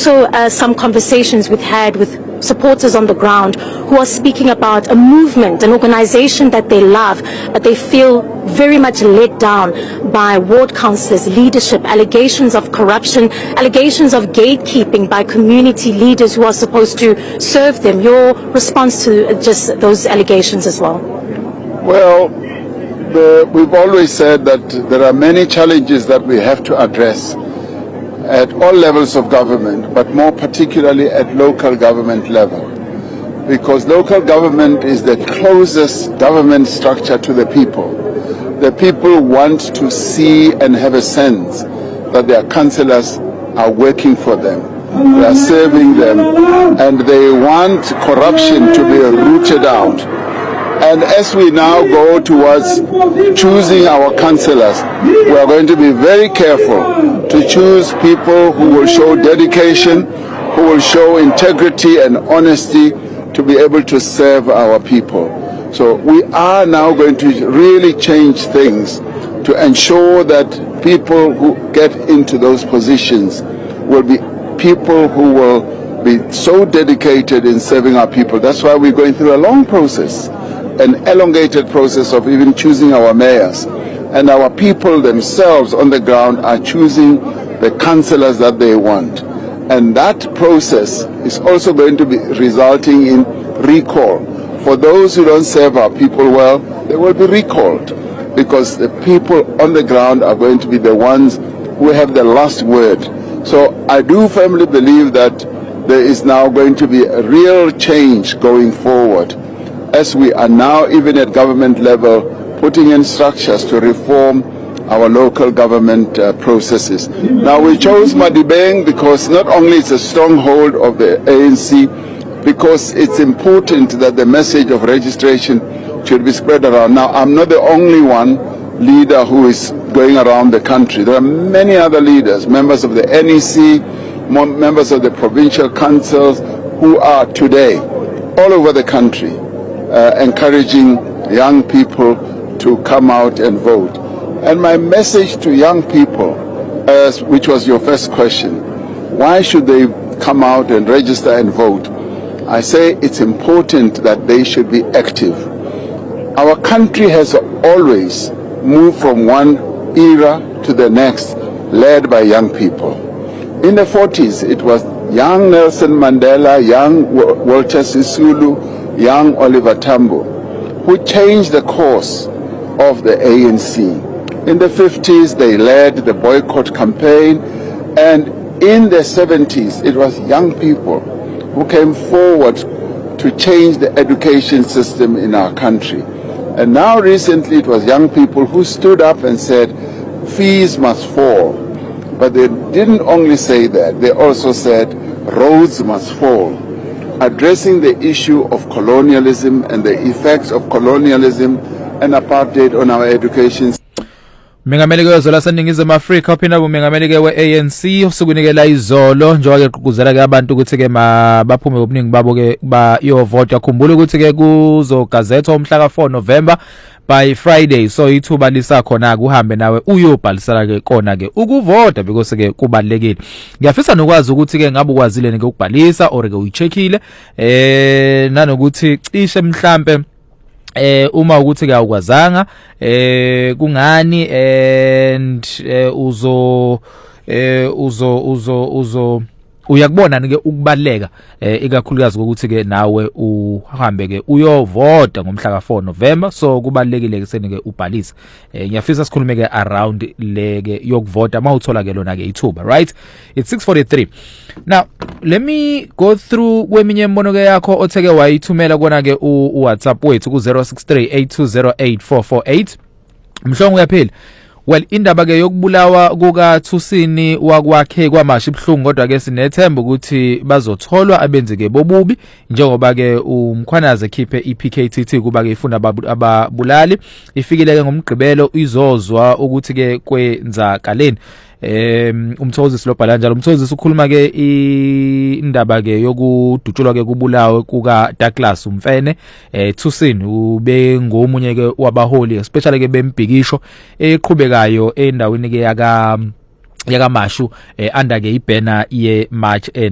also some conversations we've had with supporters on the ground who are speaking about a movement, an organization that they love, but they feel very much let down by ward councillors, leadership, allegations of corruption, allegations of gatekeeping by community leaders who are supposed to serve them. Your response to just those allegations as well? Well, we've always said that there are many challenges that we have to address at all levels of government, but more particularly at local government level, because local government is the closest government structure to the people. The people want to see and have a sense that their councillors are working for them, they are serving them, and they want corruption to be rooted out. And as we now go towards choosing our councillors, we are going to be very careful to choose people who will show dedication, who will show integrity and honesty to be able to serve our people. So we are now going to really change things to ensure that people who get into those positions will be people who will be so dedicated in serving our people. That's why we're going through a long process, an elongated process of even choosing our mayors. And our people themselves on the ground are choosing the councillors that they want. And that process is also going to be resulting in recall. For those who don't serve our people well, they will be recalled, because the people on the ground are going to be the ones who have the last word. So I do firmly believe that there is now going to be a real change going forward, as we are now, even at government level, putting in structures to reform our local government processes. Now, we chose Madibeng because not only it's a stronghold of the ANC, because it's important that the message of registration should be spread around. Now, I'm not the only leader who is going around the country. There are many other leaders, members of the NEC, members of the provincial councils, who are today all over the country encouraging young people to come out and vote. And my message to young people, which was your first question, why should they come out and register and vote? I say it's important that they should be active. Our country has always moved from one era to the next, led by young people. In the 40s, it was young Nelson Mandela, young Walter Sisulu, young Oliver Tambo, who changed the course of the ANC. In the 50s, they led the boycott campaign, and in the 70s, it was young people who came forward to change the education system in our country. And now recently, it was young people who stood up and said, fees must fall. But they didn't only say that, they also said, roads must fall, addressing the issue of colonialism and the effects of colonialism and apartheid on our education. Mengameli kwezola seningizimu Afrika uphina bumengameli ke we-ANC usukunikela izolo njengoba ke gqugquzela ke abantu ukuthi ke baphume ngobuningi babo ke bayovota. Khumbula ukuthi ke kuzogazethwa umhla ka4 November by Friday, so ithuba lisakhona kuhambe nawe uyobhalisela ke kona ke ukuvota, because ke kubalekile. Ngiyafisa nokwazi ukuthi ke ngabe ukwazile ke ukubhalisa or ke uyicheckile nanokuthi cishe mhlambe uma ukuthi ke awukwazanga kungani, and uyakubona ke ukubaleka ikakhulukazi ukuthi ke nawe uhambe ke uyovota ngomhla ka4 November. So kubalekile ke seni ke ubhalise. Ngiyafisa sikhulume ke around leke yokuvota mawuthola ke lona ke ithuba, right? It's 6:43. Now let me go through kweminye imbono ke yakho otheke wayithumela kona ke uWhatsApp wethu ku 0638208448. Mhlongo uyaphila. Well, indaba ke yokubulawa kuka Thusini wakwakhe kwamasha ibhlungu, kodwa ke sinethemba ukuthi bazotholwa abenze ke bobubi, njengoba ke umkhwanaze khiphe iPKTT kuba ke ifuna ababulali ifikile ke ngomgqibelo izozwa ukuthi ke kwenzakaleni. Umthozisi lobhala njalo umthozisi ukhuluma ke indaba ke yokudutshulwa ke kubulawe kuka Douglas Mfene Thusini ube ngomunye ke wabaholi especially ke bembhikisho eqhubekayo endaweni ke yakaMashu under ke ibanner ye March